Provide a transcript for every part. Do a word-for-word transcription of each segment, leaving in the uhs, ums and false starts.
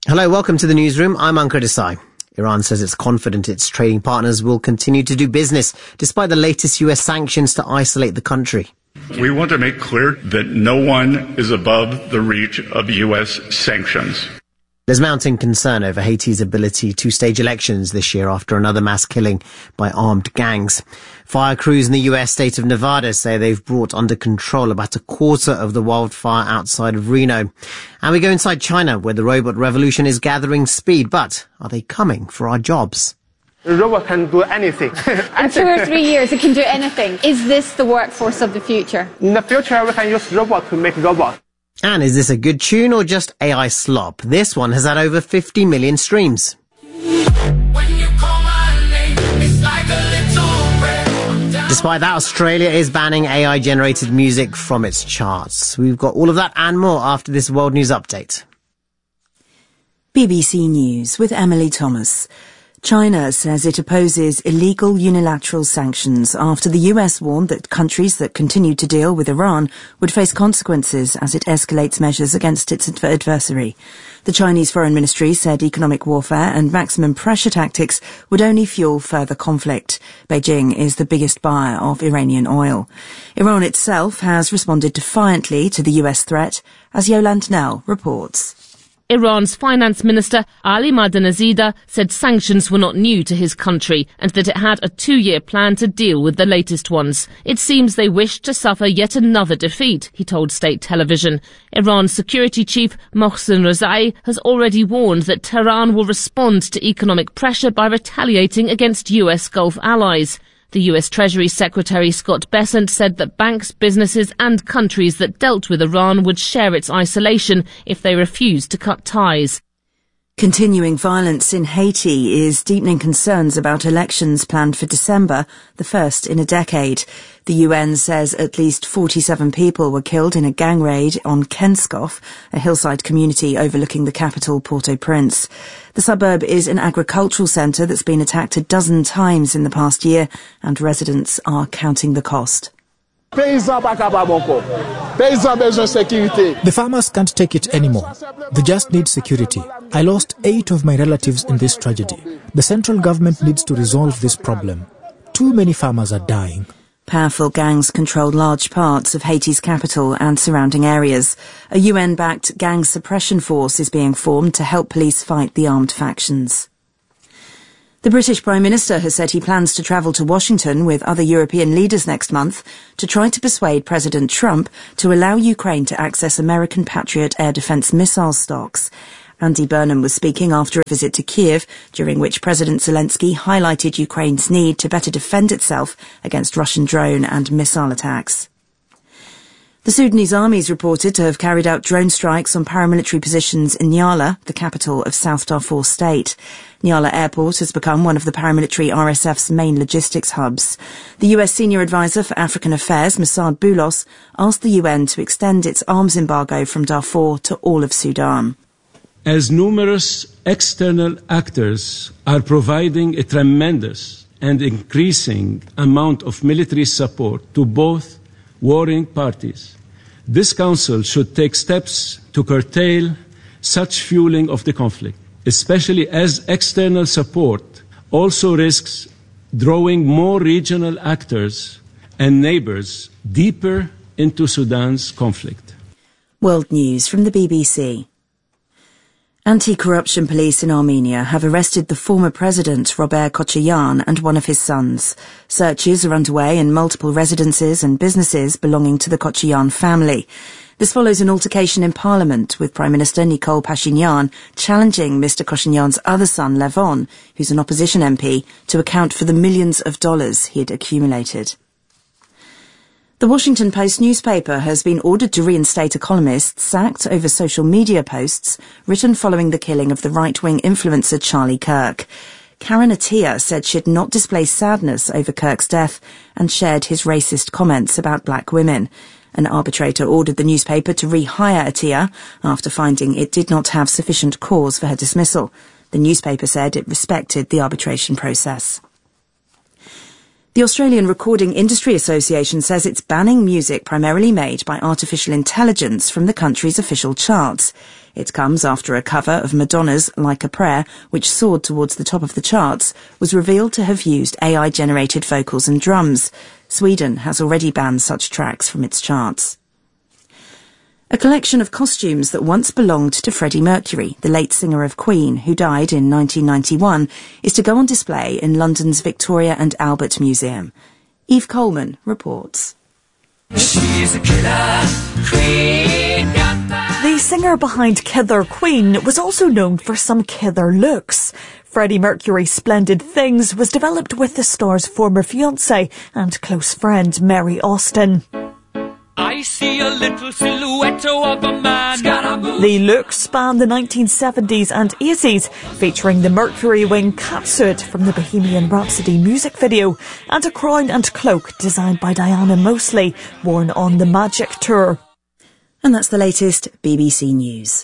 Hello, welcome to the newsroom. I'm Ankur Desai. Iran says it's confident its trading partners will continue to do business despite the latest U S sanctions to isolate the country. We want to make clear that no one is above the reach of U S sanctions. There's mounting concern over Haiti's ability to stage elections this year after another mass killing by armed gangs. Fire crews in the U S state of Nevada say they've brought under control about a quarter of the wildfire outside of Reno. And we go inside China, where the robot revolution is gathering speed. But are they coming for our jobs? The robot can do anything. In two or three years, it can do anything. Is this the workforce of the future? In the future, we can use robot to make robots. And is this a good tune or just A I slop? This one has had over fifty million streams. Despite that, Australia is banning A I-generated music from its charts. We've got all of that and more after this World News Update. B B C News with Emily Thomas. China says it opposes illegal unilateral sanctions after the U S warned that countries that continue to deal with Iran would face consequences as it escalates measures against its adversary. The Chinese Foreign Ministry said economic warfare and maximum pressure tactics would only fuel further conflict. Beijing is the biggest buyer of Iranian oil. Iran itself has responded defiantly to the U S threat, as Yolande Nell reports. Iran's finance minister, Ali Madanazida, said sanctions were not new to his country and that it had a two-year plan to deal with the latest ones. It seems they wished to suffer yet another defeat, he told state television. Iran's security chief, Mohsen Rezai, has already warned that Tehran will respond to economic pressure by retaliating against U S Gulf allies. The U S Treasury Secretary Scott Bessent said that banks, businesses and countries that dealt with Iran would share its isolation if they refused to cut ties. Continuing violence in Haiti is deepening concerns about elections planned for December, the first in a decade. The U N says at least forty-seven people were killed in a gang raid on Kenskoff, a hillside community overlooking the capital, Port-au-Prince. The suburb is an agricultural centre that's been attacked a dozen times in the past year, and residents are counting the cost. The farmers can't take it anymore. They just need security. I lost eight of my relatives in this tragedy. The central government needs to resolve this problem. Too many farmers are dying. Powerful gangs control large parts of Haiti's capital and surrounding areas. A U N-backed gang suppression force is being formed to help police fight the armed factions. The British Prime Minister has said he plans to travel to Washington with other European leaders next month to try to persuade President Trump to allow Ukraine to access American Patriot air defense missile stocks. Andy Burnham was speaking after a visit to Kiev, during which President Zelensky highlighted Ukraine's need to better defend itself against Russian drone and missile attacks. The Sudanese army is reported to have carried out drone strikes on paramilitary positions in Nyala, the capital of South Darfur state. Nyala Airport has become one of the paramilitary R S F's main logistics hubs. The U S Senior Advisor for African Affairs, Massad Boulos, asked the U N to extend its arms embargo from Darfur to all of Sudan. As numerous external actors are providing a tremendous and increasing amount of military support to both warring parties, this Council should take steps to curtail such fueling of the conflict, especially as external support also risks drawing more regional actors and neighbours deeper into Sudan's conflict. World News from the B B C. Anti-corruption police in Armenia have arrested the former president, Robert Kochayan, and one of his sons. Searches are underway in multiple residences and businesses belonging to the Kochayan family. This follows an altercation in Parliament with Prime Minister Nikol Pashinyan challenging Mister Kochayan's other son, Levon, who's an opposition M P, to account for the millions of dollars he had accumulated. The Washington Post newspaper has been ordered to reinstate a columnist sacked over social media posts written following the killing of the right-wing influencer Charlie Kirk. Karen Attiah said she'd not display sadness over Kirk's death and shared his racist comments about black women. An arbitrator ordered the newspaper to rehire Attiah after finding it did not have sufficient cause for her dismissal. The newspaper said it respected the arbitration process. The Australian Recording Industry Association says it's banning music primarily made by artificial intelligence from the country's official charts. It comes after a cover of Madonna's Like a Prayer, which soared towards the top of the charts, was revealed to have used A I-generated vocals and drums. Sweden has already banned such tracks from its charts. A collection of costumes that once belonged to Freddie Mercury, the late singer of Queen, who died in nineteen ninety-one, is to go on display in London's Victoria and Albert Museum. Eve Coleman reports. She's a killer queen. The singer behind Killer Queen was also known for some killer looks. Freddie Mercury's Splendid Things was developed with the star's former fiancée and close friend Mary Austin. I see a little silhouette of a man. The look spanned the nineteen seventies and eighties, featuring the Mercury wing catsuit from the Bohemian Rhapsody music video and a crown and cloak designed by Diana Mosley, worn on the Magic Tour. And that's the latest B B C News.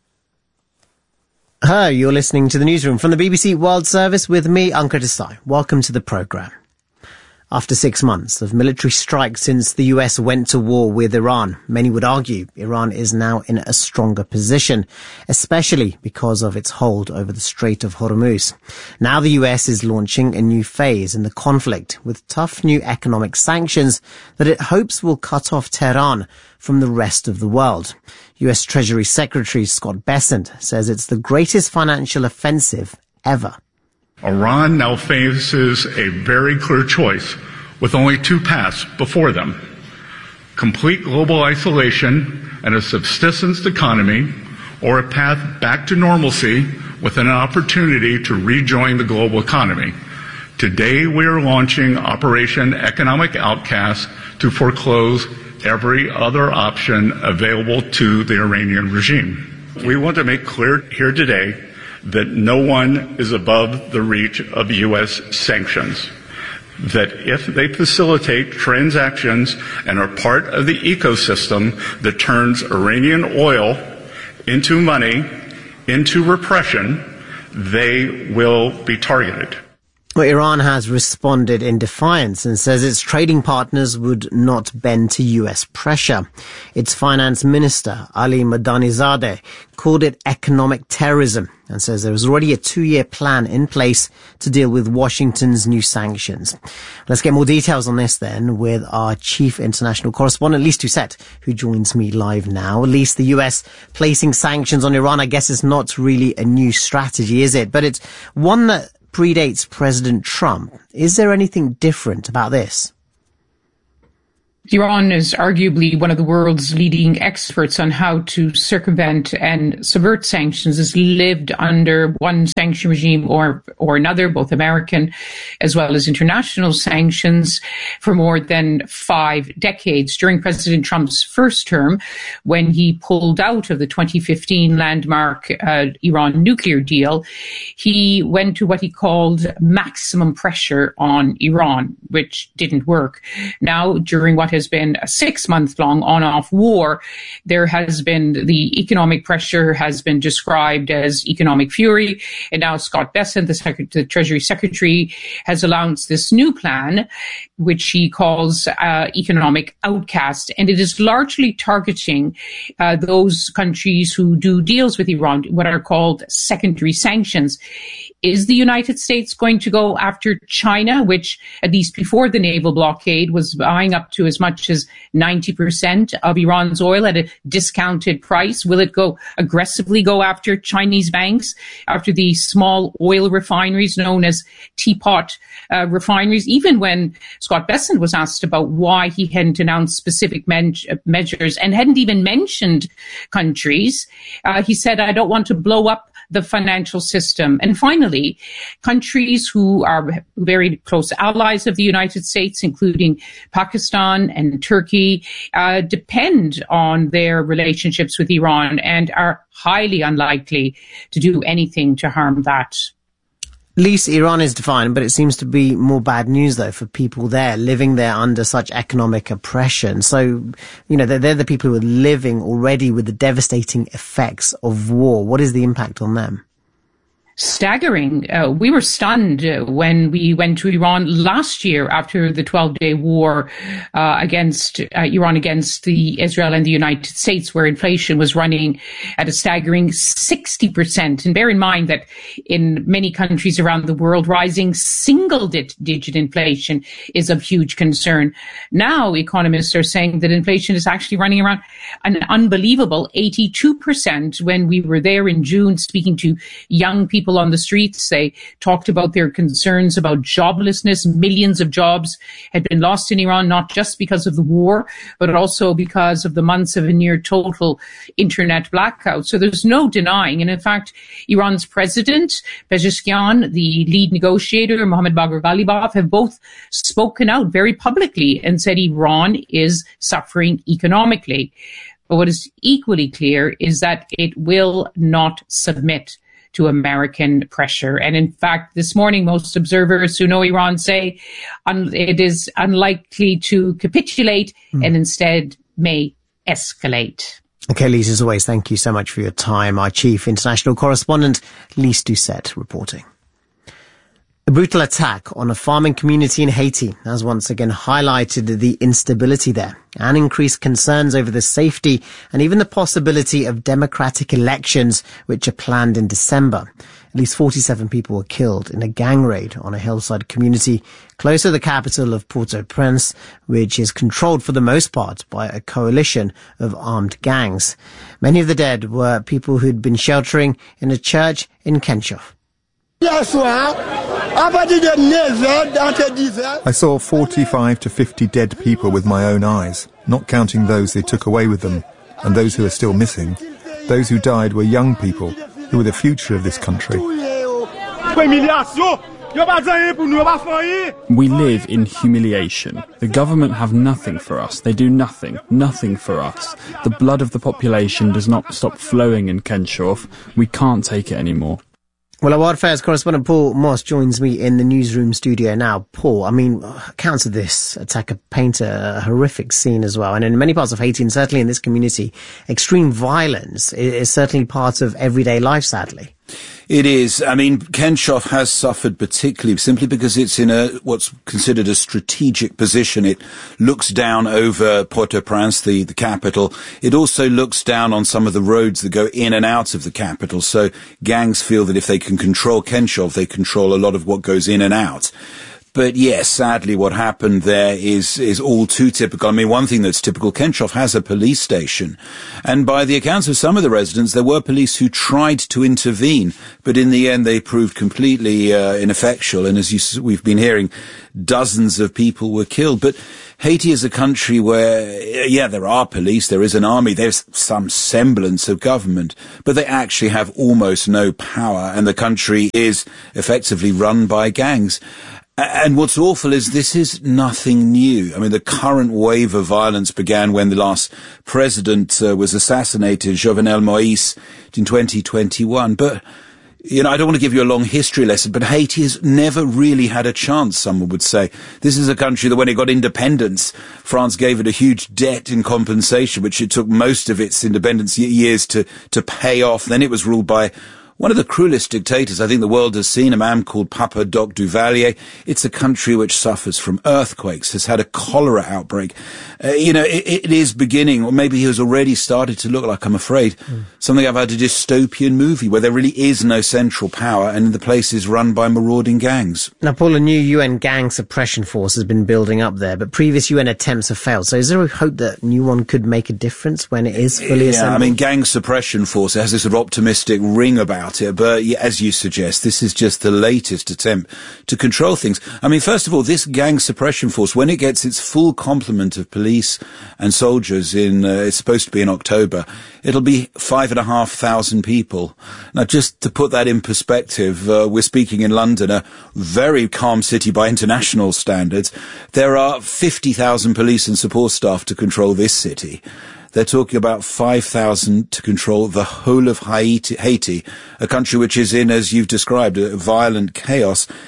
Hi, you're listening to the newsroom from the B B C World Service with me, Ankur Desai. Welcome to the programme. After six months of military strikes since the U S went to war with Iran, many would argue Iran is now in a stronger position, especially because of its hold over the Strait of Hormuz. Now the U S is launching a new phase in the conflict with tough new economic sanctions that it hopes will cut off Tehran from the rest of the world. U S Treasury Secretary Scott Bessent says it's the greatest financial offensive ever. Iran now faces a very clear choice with only two paths before them: complete global isolation and a subsistence economy, or a path back to normalcy with an opportunity to rejoin the global economy. Today we are launching Operation Economic Outcast to foreclose every other option available to the Iranian regime. We want to make clear here today that no one is above the reach of U S sanctions, that if they facilitate transactions and are part of the ecosystem that turns Iranian oil into money, into repression, they will be targeted. Well, Iran has responded in defiance and says its trading partners would not bend to U S pressure. Its finance minister, Ali Madanizadeh, called it economic terrorism and says there was already a two-year plan in place to deal with Washington's new sanctions. Let's get more details on this then with our chief international correspondent, Lise Doucette, who joins me live now. Lise, the U S placing sanctions on Iran, I guess it's not really a new strategy, is it? But it's one that predates President Trump. Is there anything different about this? Iran is arguably one of the world's leading experts on how to circumvent and subvert sanctions. Has lived under one sanction regime or or another, both American as well as international sanctions, for more than five decades. During President Trump's first term, when he pulled out of the twenty fifteen landmark uh, Iran nuclear deal, he went to what he called maximum pressure on Iran, which didn't work. Now, during what has been a six-month-long on-off war, there has been the economic pressure has been described as economic fury, and now Scott Bessent, the, Secretary, the Treasury Secretary, has announced this new plan, which he calls uh, economic outcast, and it is largely targeting uh, those countries who do deals with Iran, what are called secondary sanctions. Is the United States going to go after China, which, at least before the naval blockade, was buying up to as much as ninety percent of Iran's oil at a discounted price? Will it go aggressively go after Chinese banks, after the small oil refineries known as teapot uh, refineries? Even when Scott Bessent was asked about why he hadn't announced specific men- measures and hadn't even mentioned countries, uh, he said, I don't want to blow up the financial system. And finally, countries who are very close allies of the United States, including Pakistan and Turkey, uh, depend on their relationships with Iran and are highly unlikely to do anything to harm that. Lise, Iran is defined, but it seems to be more bad news, though, for people there, living there under such economic oppression. So, you know, they're, they're the people who are living already with the devastating effects of war. What is the impact on them? staggering. Uh, we were stunned uh, when we went to Iran last year after the twelve-day war uh, against uh, Iran against the Israel and the United States, where inflation was running at a staggering sixty percent. And bear in mind that in many countries around the world, rising single-digit inflation is of huge concern. Now, economists are saying that inflation is actually running around an unbelievable eighty-two percent. When we were there in June speaking to young people on the streets, they talked about their concerns about joblessness. Millions of jobs had been lost in Iran, not just because of the war, but also because of the months of a near total internet blackout. So there's no denying. And in fact, Iran's president, Pezeshkian, the lead negotiator, Mohammad Bagher Ghalibaf, have both spoken out very publicly and said Iran is suffering economically. But what is equally clear is that it will not submit to American pressure. And in fact, this morning, most observers who know Iran say un- it is unlikely to capitulate mm. and instead may escalate. Okay, Lise, as always, thank you so much for your time. Our chief international correspondent, Lise Doucette, reporting. A brutal attack on a farming community in Haiti has once again highlighted the instability there and increased concerns over the safety and even the possibility of democratic elections, which are planned in December. At least forty-seven people were killed in a gang raid on a hillside community close to the capital of Port-au-Prince, which is controlled for the most part by a coalition of armed gangs. Many of the dead were people who'd been sheltering in a church in Kenchoff. I saw forty-five to fifty dead people with my own eyes, not counting those they took away with them, and those who are still missing. Those who died were young people, who were the future of this country. We live in humiliation. The government have nothing for us. They do nothing. Nothing for us. The blood of the population does not stop flowing in Kenchoff. We can't take it anymore. Well, our World Affairs correspondent Paul Moss joins me in the newsroom studio now. Paul, I mean, accounts of this attack paint a horrific scene as well. And in many parts of Haiti, and certainly in this community, extreme violence is certainly part of everyday life, sadly. It is. I mean, Kenchoff has suffered particularly simply because it's in a what's considered a strategic position. It looks down over Port-au-Prince, the, the capital. It also looks down on some of the roads that go in and out of the capital. So gangs feel that if they can control Kenchoff, they control a lot of what goes in and out. But yes, sadly what happened there is, is all too typical. I mean, one thing that's typical, Kenchoff has a police station. And by the accounts of some of the residents, there were police who tried to intervene. But in the end, they proved completely uh, ineffectual. And as you, we've been hearing, dozens of people were killed. But Haiti is a country where, yeah, there are police, there is an army, there's some semblance of government, but they actually have almost no power. And the country is effectively run by gangs. And what's awful is this is nothing new. I mean, the current wave of violence began when the last president uh, was assassinated, Jovenel Moïse, in twenty twenty-one. But, you know, I don't want to give you a long history lesson, but Haiti has never really had a chance, someone would say. This is a country that when it got independence, France gave it a huge debt in compensation, which it took most of its independence years to, to pay off. Then it was ruled by one of the cruelest dictators I think the world has seen, a man called Papa Doc Duvalier. It's a country which suffers from earthquakes, has had a cholera outbreak. Uh, you know, it, it is beginning, or maybe he has already started to look like, I'm afraid, mm. something about a dystopian movie where there really is no central power and the place is run by marauding gangs. Now, Paul, a new U N gang suppression force has been building up there, but previous U N attempts have failed. So is there a hope that new one could make a difference when it is fully yeah, assembled? I mean, gang suppression force, it has this sort of optimistic ring about it, but as you suggest, this is just the latest attempt to control things. I mean, first of all, this gang suppression force, when it gets its full complement of police and soldiers in, uh, it's supposed to be in October, it'll be five and a half thousand people. Now, just to put that in perspective, uh, we're speaking in London, a very calm city by international standards. There are fifty thousand police and support staff to control this city. They're talking about five thousand to control the whole of Haiti, Haiti, a country which is in, as you've described, a violent chaos.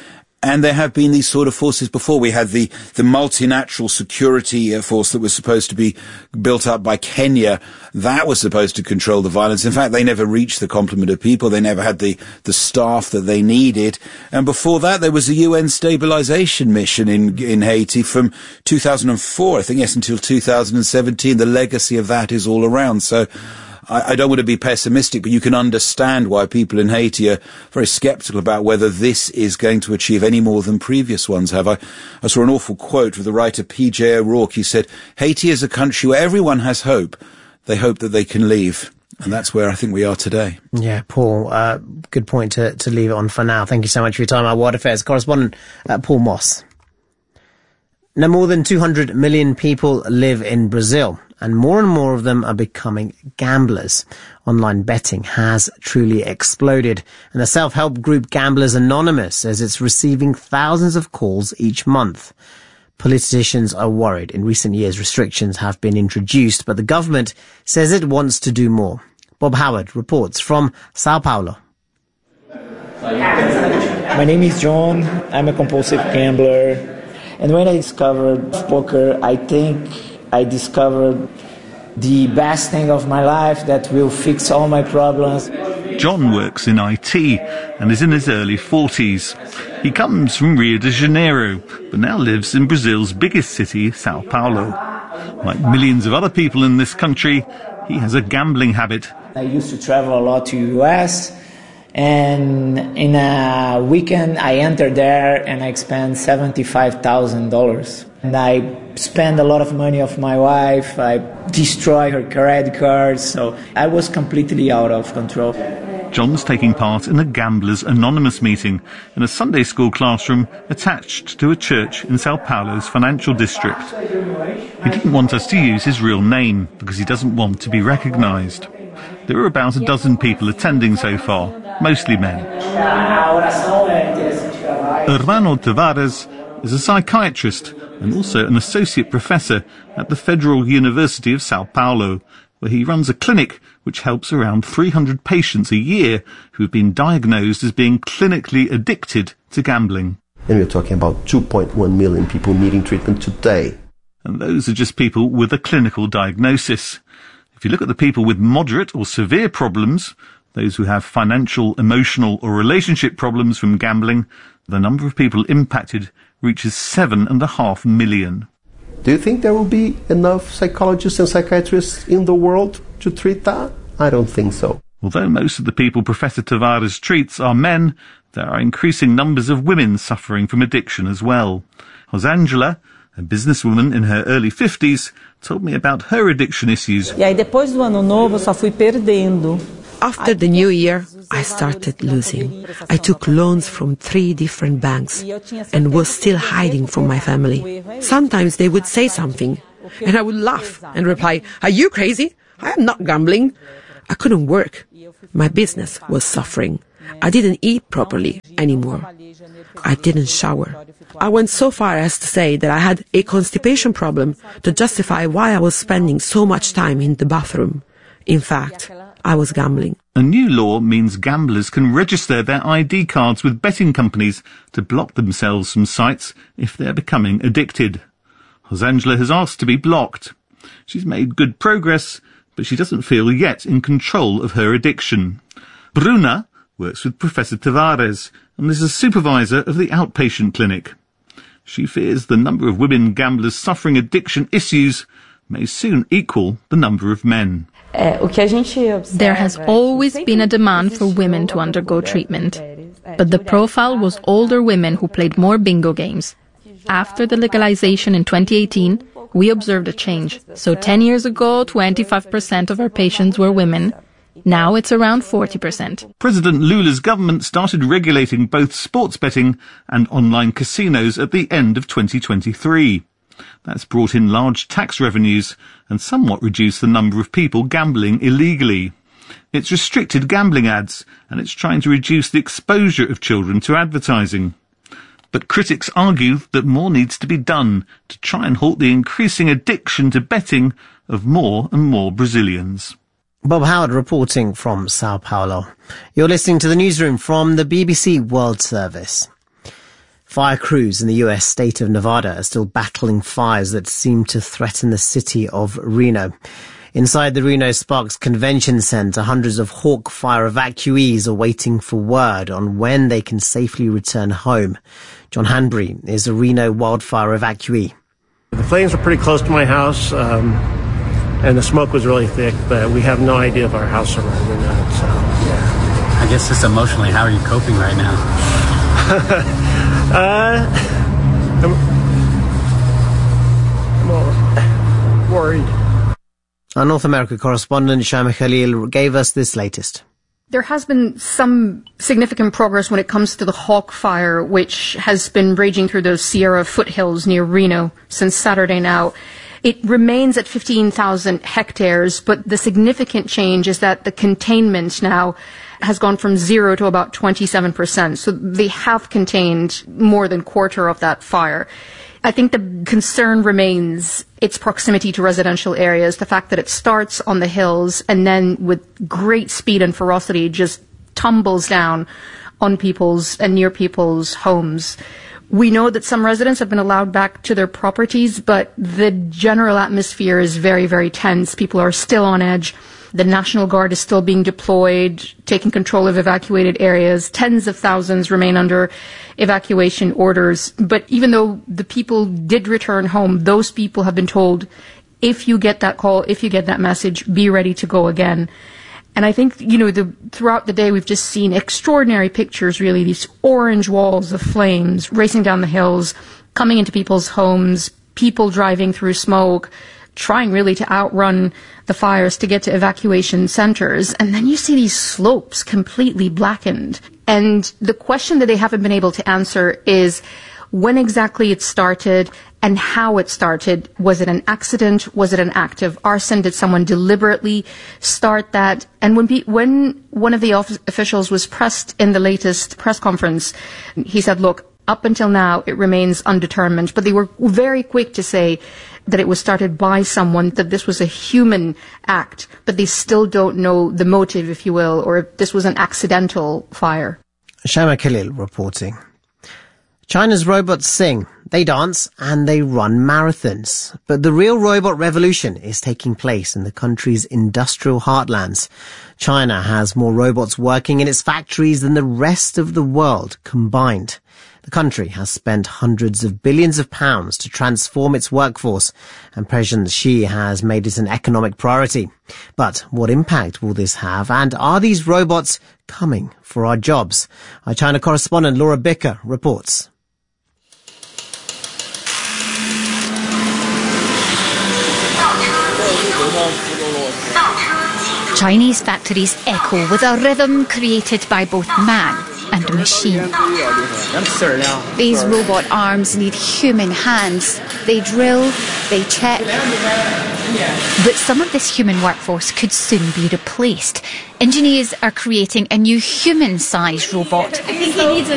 And there have been these sort of forces before. We had the, the multinational security force that was supposed to be built up by Kenya. That was supposed to control the violence. In fact, they never reached the complement of people. They never had the, the staff that they needed. And before that, there was a U N stabilization mission in, in Haiti from two thousand four, I think, yes, until two thousand seventeen. The legacy of that is all around. So, I don't want to be pessimistic, but you can understand why people in Haiti are very sceptical about whether this is going to achieve any more than previous ones have. I, I saw an awful quote with the writer P J O'Rourke. He said, Haiti is a country where everyone has hope. They hope that they can leave. And that's where I think we are today. Yeah, Paul, uh, good point to, to leave it on for now. Thank you so much for your time. Our World Affairs correspondent, uh, Paul Moss. Now, more than two hundred million people live in Brazil, and more and more of them are becoming gamblers. Online betting has truly exploded, and the self-help group Gamblers Anonymous says it's receiving thousands of calls each month. Politicians are worried. In recent years, restrictions have been introduced, but the government says it wants to do more. Bob Howard reports from Sao Paulo. My name is John. I'm a compulsive gambler. And when I discovered poker, I think I discovered the best thing of my life that will fix all my problems. John works in I T and is in his early forties. He comes from Rio de Janeiro, but now lives in Brazil's biggest city, Sao Paulo. Like millions of other people in this country, he has a gambling habit. I used to travel a lot to U S, and in a weekend I entered there and I spent seventy-five thousand dollars. And I spent a lot of money of my wife, I destroyed her credit cards, so I was completely out of control. John's taking part in a Gamblers Anonymous meeting in a Sunday school classroom attached to a church in Sao Paulo's financial district. He didn't want us to use his real name because he doesn't want to be recognised. There are about a dozen people attending so far, mostly men. Hermano Tavares is a psychiatrist and also an associate professor at the Federal University of Sao Paulo, where he runs a clinic which helps around three hundred patients a year who have been diagnosed as being clinically addicted to gambling. And we're talking about two point one million people needing treatment today. And those are just people with a clinical diagnosis. If you look at the people with moderate or severe problems, those who have financial, emotional or relationship problems from gambling, the number of people impacted reaches seven and a half million. Do you think there will be enough psychologists and psychiatrists in the world to treat that? I don't think so. Although most of the people Professor Tavares treats are men, there are increasing numbers of women suffering from addiction as well. Rosângela, a businesswoman in her early fifties, told me about her addiction issues. After the new year, I started losing. I took loans from three different banks and was still hiding from my family. Sometimes they would say something, and I would laugh and reply, "Are you crazy? I am not gambling." I couldn't work. My business was suffering. I didn't eat properly anymore. I didn't shower. I went so far as to say that I had a constipation problem to justify why I was spending so much time in the bathroom. In fact, I was gambling. A new law means gamblers can register their I D cards with betting companies to block themselves from sites if they're becoming addicted. Rosângela has asked to be blocked. She's made good progress, but she doesn't feel yet in control of her addiction. Bruna works with Professor Tavares and is a supervisor of the outpatient clinic. She fears the number of women gamblers suffering addiction issues may soon equal the number of men. There has always been a demand for women to undergo treatment, but the profile was older women who played more bingo games. After the legalization in twenty eighteen, we observed a change. So ten years ago, twenty-five percent of our patients were women. Now it's around forty percent. President Lula's government started regulating both sports betting and online casinos at the end of twenty twenty-three. That's brought in large tax revenues and somewhat reduced the number of people gambling illegally. It's restricted gambling ads, and it's trying to reduce the exposure of children to advertising. But critics argue that more needs to be done to try and halt the increasing addiction to betting of more and more Brazilians. Bob Howard reporting from Sao Paulo. You're listening to the newsroom from the B B C World Service. Fire crews in the U S state of Nevada are still battling fires that seem to threaten the city of Reno. Inside the Reno Sparks Convention Center, hundreds of Hawk Fire evacuees are waiting for word on when they can safely return home. John Hanbury is a Reno wildfire evacuee. The flames were pretty close to my house, um, and the smoke was really thick, but we have no idea if our house survived or not, so, yeah. I guess just emotionally, how are you coping right now? uh, I'm, I'm all worried. Our North America correspondent, Shaima Khalil, gave us this latest. There has been some significant progress when it comes to the Hawk Fire, which has been raging through the Sierra foothills near Reno since Saturday now. It remains at fifteen thousand hectares, but the significant change is that the containment now has gone from zero to about twenty-seven percent. So they have contained more than a quarter of that fire. I think the concern remains its proximity to residential areas, the fact that it starts on the hills and then with great speed and ferocity just tumbles down on people's and near people's homes. We know that some residents have been allowed back to their properties, but the general atmosphere is very, very tense. People are still on edge. The National Guard is still being deployed, taking control of evacuated areas. Tens of thousands remain under evacuation orders. But even though the people did return home, those people have been told, if you get that call, if you get that message, be ready to go again. And I think, you know, the, throughout the day we've just seen extraordinary pictures, really, these orange walls of flames racing down the hills, coming into people's homes, people driving through smoke, trying really to outrun the fires to get to evacuation centers. And then you see these slopes completely blackened. And the question that they haven't been able to answer is when exactly it started and how it started. Was it an accident? Was it an act of arson? Did someone deliberately start that? And when, pe- when one of the office officials was pressed in the latest press conference, he said, look, up until now, it remains undetermined. But they were very quick to say that it was started by someone, that this was a human act, but they still don't know the motive, if you will, or if this was an accidental fire. Shaima Khalil reporting. China's robots sing, they dance, and they run marathons. But the real robot revolution is taking place in the country's industrial heartlands. China has more robots working in its factories than the rest of the world combined. The country has spent hundreds of billions of pounds to transform its workforce, and President Xi has made it an economic priority. But what impact will this have, and are these robots coming for our jobs? Our China correspondent Laura Bicker reports. Chinese factories echo with a rhythm created by both man and machine. These robot arms need human hands. They drill, they check. But some of this human workforce could soon be replaced. Engineers are creating a new human-sized robot. I think he needs a